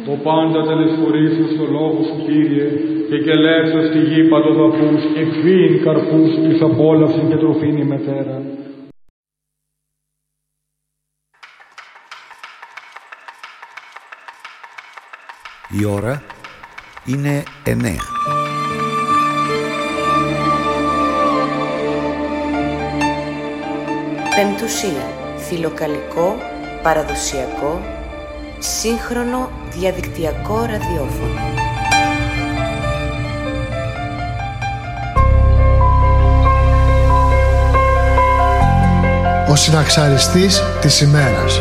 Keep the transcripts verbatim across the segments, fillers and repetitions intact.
ο πάντα τελεσφορήσου στο λόγο σου, Κύριε, και κελεύσω στη γη παντοδαπούς, εκβίην καρπούς εις απόλαυσιν και τροφήν η μετέρα. Η ώρα είναι εννέα. Πεμπτουσία. Φιλοκαλικό, παραδοσιακό, σύγχρονο διαδικτυακό ραδιόφωνο. Ο συναξαριστής της ημέρας.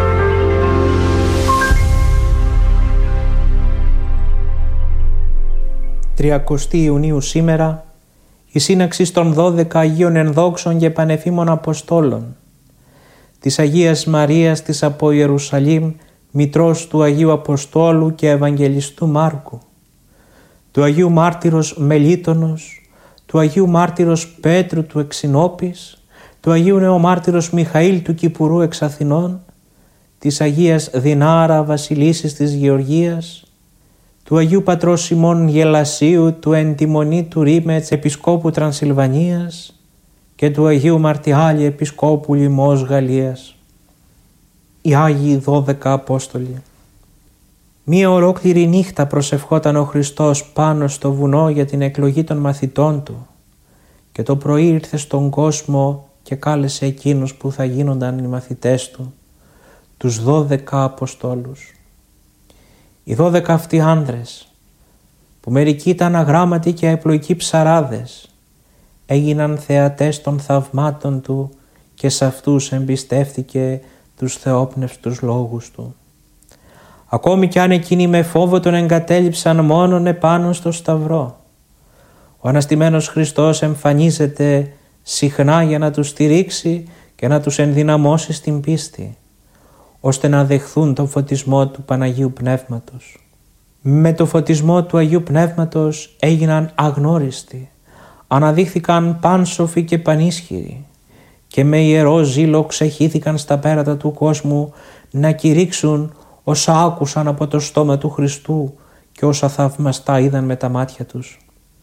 τριαντάφινου Ιουνίου σήμερα, η σύναξη των δώδεκα Αγίων Ενδόξων και Πανεφήμων Αποστόλων, της Αγίας Μαρίας της από Ιερουσαλήμ, μητρός του Αγίου Αποστόλου και Ευαγγελιστού Μάρκου, του Αγίου Μάρτυρος Μελίτονος, του Αγίου Μάρτυρος Πέτρου του Εξινόπης, του Αγίου Νεομάρτυρος Μιχαήλ του Κυπουρού εξ Αθηνών, της Αγίας Δινάρα Βασιλίσσης της Γεωργίας, του Αγίου Πατρός Σιμών Γελασίου του Εντιμονή του Ρήμετς Επισκόπου Τρανσιλβανίας και του Αγίου Μαρτιάλη Επισκόπου Λιμός Γαλλίας. Οι Άγιοι δώδεκα Απόστολοι. Μία ολόκληρη νύχτα προσευχόταν ο Χριστός πάνω στο βουνό για την εκλογή των μαθητών του και το πρωί ήρθε στον κόσμο και κάλεσε εκείνους που θα γίνονταν οι μαθητές του, τους δώδεκα Αποστόλους. Οι δώδεκα αυτοί άνδρες, που μερικοί ήταν αγράμματοι και απλοϊκοί ψαράδες, έγιναν θεατές των θαυμάτων του και σε αυτούς εμπιστεύτηκε τους θεόπνευστους λόγους του. Ακόμη κι αν εκείνοι με φόβο τον εγκατέλειψαν μόνον επάνω στο σταυρό, ο αναστημένος Χριστός εμφανίζεται συχνά για να τους στηρίξει και να τους ενδυναμώσει στην πίστη, ώστε να δεχθούν τον φωτισμό του Παναγίου Πνεύματος. Με το φωτισμό του Αγίου Πνεύματος έγιναν αγνώριστοι, αναδείχθηκαν πάνσοφοι και πανίσχυροι και με ιερό ζήλο ξεχύθηκαν στα πέρατα του κόσμου να κηρύξουν όσα άκουσαν από το στόμα του Χριστού και όσα θαυμαστά είδαν με τα μάτια τους.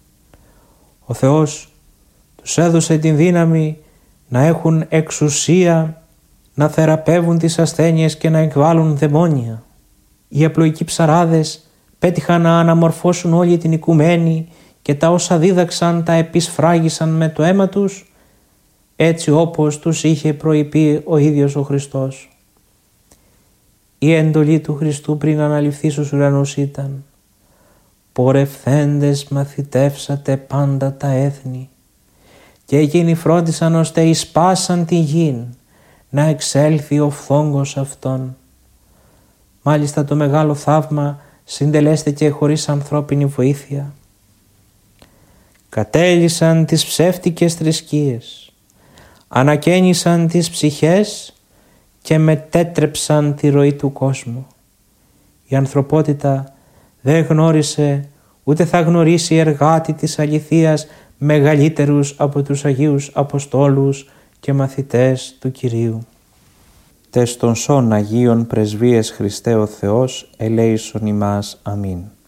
Ο Θεός τους έδωσε την δύναμη να έχουν εξουσία να θεραπεύουν τις ασθένειες και να εκβάλουν δαιμόνια. Οι απλοϊκοί ψαράδες πέτυχαν να αναμορφώσουν όλη την οικουμένη και τα όσα δίδαξαν τα επισφράγισαν με το αίμα τους, έτσι όπως τους είχε προειπεί ο ίδιος ο Χριστός. Η εντολή του Χριστού πριν αναληφθεί στους ουρανούς ήταν «Πορευθέντες μαθητεύσατε πάντα τα έθνη» και εκείνοι φρόντισαν ώστε εισπάσαν τη γην να εξέλθει ο φθόγκος αυτών. Μάλιστα το μεγάλο θαύμα συντελέστηκε χωρίς ανθρώπινη βοήθεια. Κατέλυσαν τις ψεύτικες θρησκείες, ανακαίνισαν τις ψυχές και μετέτρεψαν τη ροή του κόσμου. Η ανθρωπότητα δεν γνώρισε ούτε θα γνωρίσει εργάτη της αληθείας μεγαλύτερους από τους Αγίους Αποστόλους και μαθητές του Κυρίου. Τες των σών Αγίων Πρεσβείες Χριστέ ο Θεός ελέησον ημάς. Αμήν.